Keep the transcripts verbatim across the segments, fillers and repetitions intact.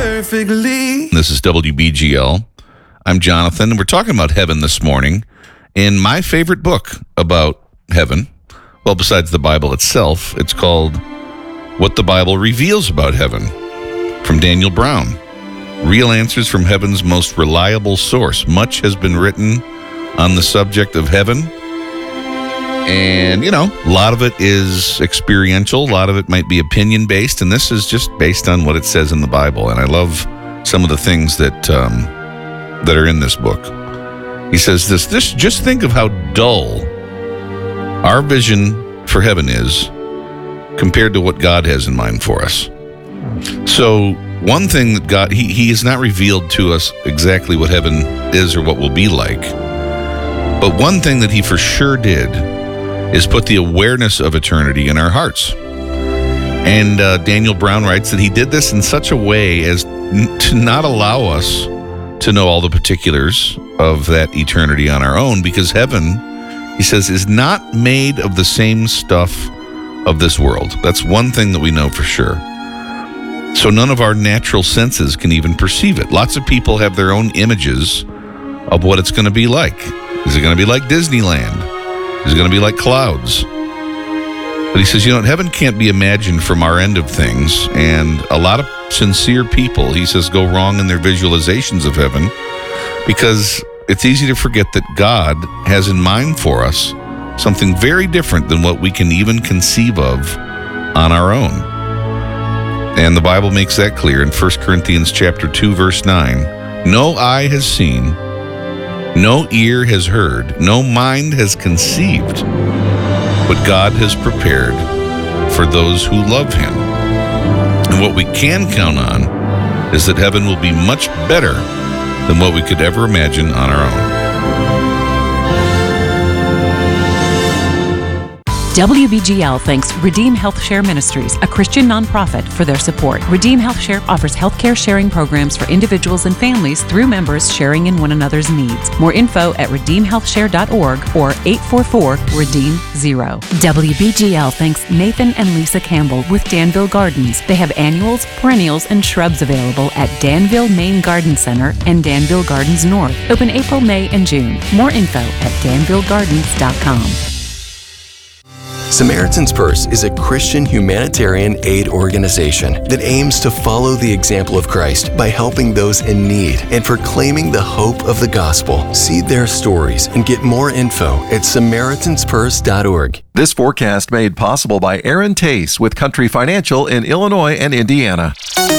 perfectly. This is W B G L. I'm Jonathan, and we're talking about heaven this morning. In my favorite book about heaven, well, besides the Bible itself, it's called What the Bible Reveals About Heaven, from Daniel Brown. Real answers from heaven's most reliable source. Much has been written on the subject of heaven. And, you know, a lot of it is experiential. A lot of it might be opinion-based. And this is just based on what it says in the Bible. And I love some of the things that um, that are in this book. He says this, this, just think of how dull our vision for heaven is compared to what God has in mind for us. So one thing that God, he, he has not revealed to us exactly what heaven is or what will be like. But one thing that he for sure did is put the awareness of eternity in our hearts. And uh, Daniel Brown writes that he did this in such a way as n- to not allow us to know all the particulars of that eternity on our own, because heaven, he says, is not made of the same stuff of this world. That's one thing that we know for sure. So none of our natural senses can even perceive it. Lots of people have their own images of what it's going to be like. Is it going to be like Disneyland? Is it going to be like clouds? But he says, you know, heaven can't be imagined from our end of things. And a lot of sincere people, he says, go wrong in their visualizations of heaven because it's easy to forget that God has in mind for us something very different than what we can even conceive of on our own. And the Bible makes that clear in First Corinthians chapter two, verse nine. No eye has seen, no ear has heard, no mind has conceived what God has prepared for those who love him. And what we can count on is that heaven will be much better than what we could ever imagine on our own. W B G L thanks Redeem Health Share Ministries, a Christian nonprofit, for their support. Redeem Health Share offers healthcare sharing programs for individuals and families through members sharing in one another's needs. More info at redeem health share dot org or eight four four, redeem zero. W B G L thanks Nathan and Lisa Campbell with Danville Gardens. They have annuals, perennials, and shrubs available at Danville Main Garden Center and Danville Gardens North. Open April, May, and June. More info at danville gardens dot com. Samaritan's Purse is a Christian humanitarian aid organization that aims to follow the example of Christ by helping those in need and proclaiming the hope of the gospel. See their stories and get more info at samaritans purse dot org. This forecast made possible by Aaron Tace with Country Financial in Illinois and Indiana.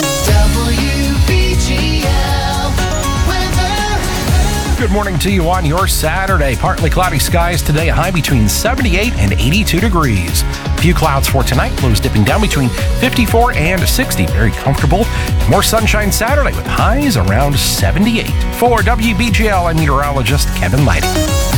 Good morning to you on your Saturday. Partly cloudy skies today, a high between seventy-eight and eighty-two degrees. A few clouds for tonight, lows dipping down between fifty-four and sixty. Very comfortable. More sunshine Saturday with highs around seventy-eight. For W B G L, I'm meteorologist Kevin Lighting.